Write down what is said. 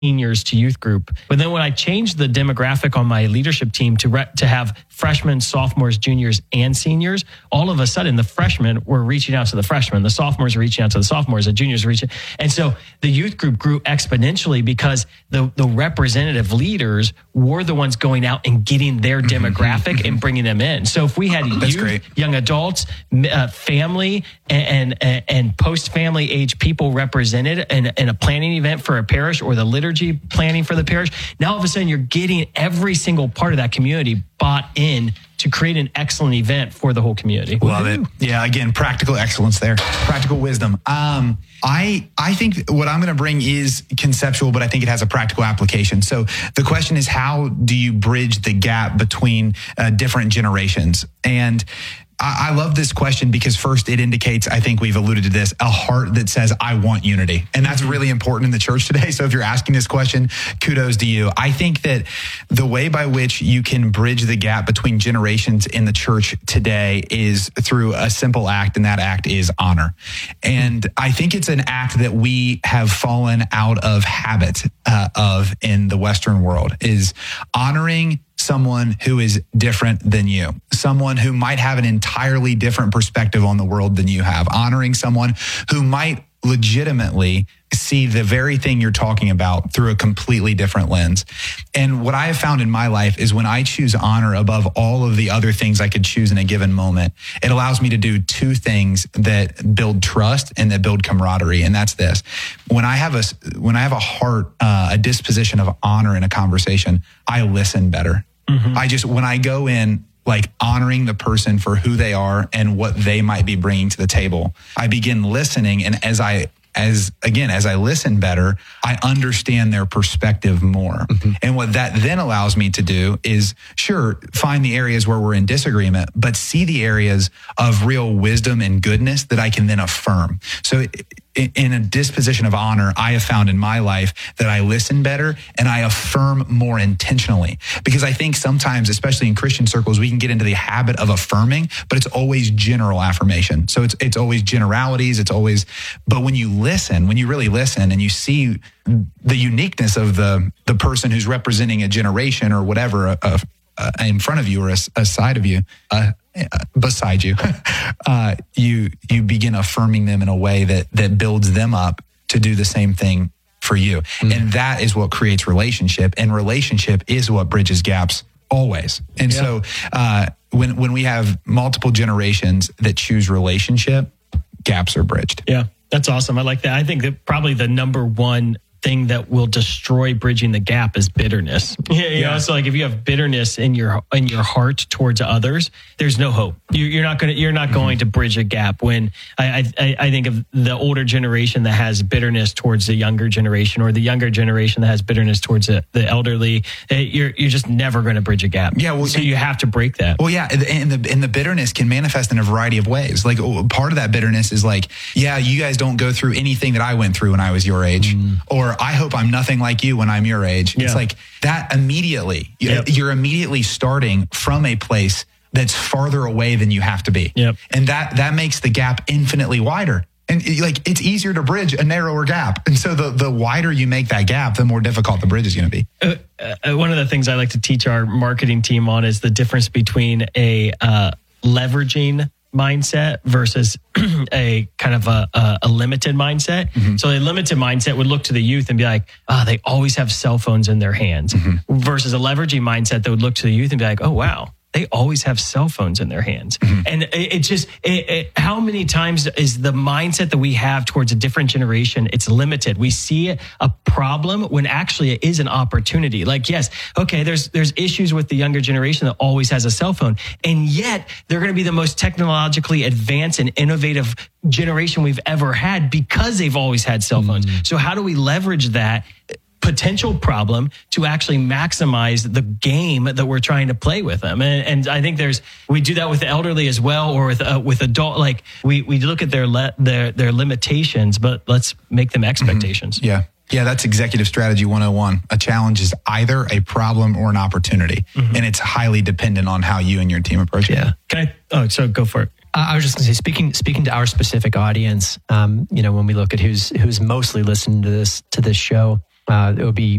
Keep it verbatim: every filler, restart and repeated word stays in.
seniors to youth group. But then when I changed the demographic on my leadership team to re- to have freshmen, sophomores, juniors, and seniors, all of a sudden the freshmen were reaching out to the freshmen, the sophomores were reaching out to the sophomores, the juniors were reaching. And so the youth group grew exponentially because the, the representative leaders were the ones going out and getting their demographic and bringing them in. So if we had That's youth, great. young adults, uh, family, and, and, and post-family age people represented in, in a planning event for a parish or the liturgy planning for the parish, now all of a sudden you're getting every single part of that community bought in to create an excellent event for the whole community. Love it. Yeah, again, practical excellence there. Practical wisdom. Um, I I think what I'm going to bring is conceptual, but I think it has a practical application. So the question is, how do you bridge the gap between uh, different generations? And I love this question because first it indicates, I think we've alluded to this, a heart that says, I want unity. And that's really important in the church today. So if you're asking this question, kudos to you. I think that the way by which you can bridge the gap between generations in the church today is through a simple act, and that act is honor. And I think it's an act that we have fallen out of habit uh, of in the Western world, is honoring someone who is different than you, someone who might have an entirely different perspective on the world than you have, honoring someone who might legitimately see the very thing you're talking about through a completely different lens. And what I have found in my life is when I choose honor above all of the other things I could choose in a given moment, it allows me to do two things that build trust and that build camaraderie. And that's this. When I have a, when I have a heart, uh, a disposition of honor in a conversation, I listen better. Mm-hmm. I just, when I go in, like honoring the person for who they are and what they might be bringing to the table, I begin listening. And as I, as again, as I listen better, I understand their perspective more. Mm-hmm. And what that then allows me to do is, sure, find the areas where we're in disagreement, but see the areas of real wisdom and goodness that I can then affirm. So in a disposition of honor, I have found in my life that I listen better and I affirm more intentionally. Because I think sometimes, especially in Christian circles, we can get into the habit of affirming, but it's always general affirmation. So it's it's always generalities. It's always, but when you listen, when you really listen and you see the uniqueness of the the person who's representing a generation or whatever uh, uh, in front of you or a, a side of you, uh, beside you, uh, you you begin affirming them in a way that that builds them up to do the same thing for you. Mm-hmm. And that is what creates relationship. And relationship is what bridges gaps always. And yeah. so uh, when when we have multiple generations that choose relationship, gaps are bridged. Yeah, that's awesome. I like that. I think that probably the number one thing that will destroy bridging the gap is bitterness. Yeah, you yeah. know, so like if you have bitterness in your in your heart towards others, there's no hope. You, you're not gonna you're not mm-hmm. going to bridge a gap. When I, I I think of the older generation that has bitterness towards the younger generation, or the younger generation that has bitterness towards the, the elderly, you're you're just never going to bridge a gap. Yeah, well, so you have to break that. Well, yeah, and the and the bitterness can manifest in a variety of ways. Like part of that bitterness is like, yeah, you guys don't go through anything that I went through when I was your age, mm. or I hope I'm nothing like you when I'm your age. Yeah. It's like that immediately. Yep. You're immediately starting from a place that's farther away than you have to be. Yep. And that that makes the gap infinitely wider. And like it's easier to bridge a narrower gap. And so the, the wider you make that gap, the more difficult the bridge is going to be. Uh, uh, one of the things I like to teach our marketing team on is the difference between a uh, leveraging mindset versus a kind of a, a, a limited mindset. Mm-hmm. So a limited mindset would look to the youth and be like, oh, they always have cell phones in their hands. Mm-hmm. Versus a leveraging mindset that would look to the youth and be like, oh, wow, they always have cell phones in their hands. Mm-hmm. And it, it just, it, it, how many times is the mindset that we have towards a different generation, it's limited. We see a problem when actually it is an opportunity. Like, yes, okay, there's there's issues with the younger generation that always has a cell phone. And yet they're going to be the most technologically advanced and innovative generation we've ever had because they've always had cell phones. Mm-hmm. So how do we leverage that potential problem to actually maximize the game that we're trying to play with them? And, and I think there's, we do that with the elderly as well, or with uh, with adult, like we, we look at their, le- their, their limitations, but let's make them expectations. Mm-hmm. Yeah. Yeah, that's executive strategy one oh one. A challenge is either a problem or an opportunity. Mm-hmm. And it's highly dependent on how you and your team approach it. Yeah. Can I, oh, so go for it. Uh, I was just going to say, speaking speaking to our specific audience, um, you know, when we look at who's who's mostly listening to this to this show, Uh, it would be